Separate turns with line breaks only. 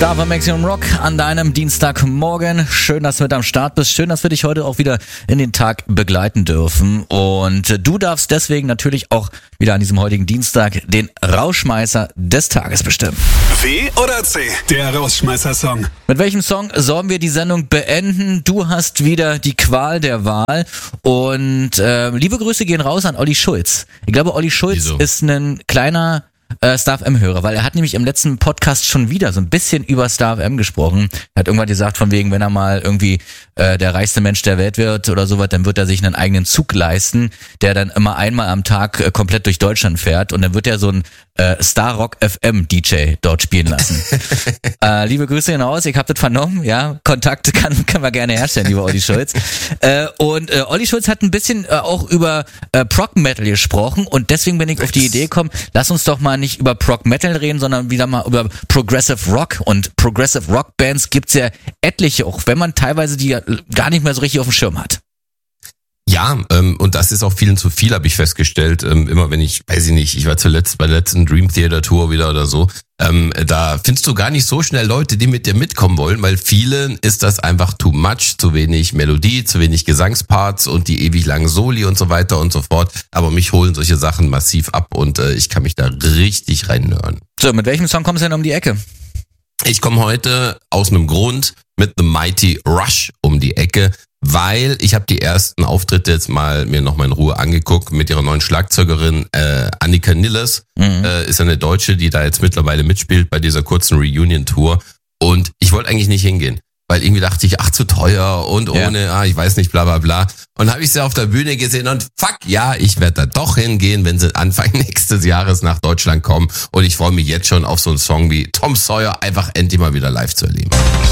Star von Maximum Rock an deinem Dienstagmorgen. Schön, dass du mit am Start bist. Schön, dass wir dich heute auch wieder in den Tag begleiten dürfen. Und du darfst deswegen natürlich auch wieder an diesem heutigen Dienstag den Rausschmeißer des Tages bestimmen.
W oder C, der Rausschmeißer-Song.
Mit welchem Song sollen wir die Sendung beenden? Du hast wieder die Qual der Wahl. Und liebe Grüße gehen raus an Olli Schulz. Ich glaube, Olli Schulz ist ein kleiner Star FM-Hörer, weil er hat nämlich im letzten Podcast schon wieder so ein bisschen über Star FM gesprochen. Er hat irgendwann gesagt, von wegen, wenn er mal irgendwie der reichste Mensch der Welt wird oder sowas, dann wird er sich einen eigenen Zug leisten, der dann immer einmal am Tag komplett durch Deutschland fährt und dann wird er so ein Star Rock FM DJ dort spielen lassen. Liebe Grüße hinaus, ich habe das vernommen, ja, Kontakt können wir gerne herstellen, lieber Olli Schulz. Und Olli Schulz hat ein bisschen auch über Prog Metal gesprochen und deswegen bin ich auf die Idee gekommen, lass uns doch mal nicht über Prog Metal reden, sondern wieder mal über Progressive Rock. Und Progressive Rock Bands gibt's ja etliche, auch wenn man teilweise die gar nicht mehr so richtig auf dem Schirm hat.
Ja, und das ist auch vielen zu viel, habe ich festgestellt. Immer wenn ich war zuletzt bei der letzten Dream Theater Tour wieder oder so, da findest du gar nicht so schnell Leute, die mit dir mitkommen wollen, weil vielen ist das einfach too much, zu wenig Melodie, zu wenig Gesangsparts und die ewig langen Soli und so weiter und so fort. Aber mich holen solche Sachen massiv ab und ich kann mich da richtig reinnörden.
So, mit welchem Song kommst du denn um die Ecke?
Ich komme heute aus einem Grund mit The Mighty Rush um die Ecke, weil ich habe die ersten Auftritte jetzt mal mir nochmal in Ruhe angeguckt mit ihrer neuen Schlagzeugerin Annika Nilles, ist eine Deutsche, die da jetzt mittlerweile mitspielt bei dieser kurzen Reunion-Tour und ich wollte eigentlich nicht hingehen, weil irgendwie dachte ich, ach zu teuer und ohne, ich weiß nicht, bla bla bla und habe ich sie auf der Bühne gesehen und fuck, ja, ich werde da doch hingehen, wenn sie Anfang nächstes Jahres nach Deutschland kommen und ich freue mich jetzt schon auf so einen Song wie Tom Sawyer einfach endlich mal wieder live zu erleben.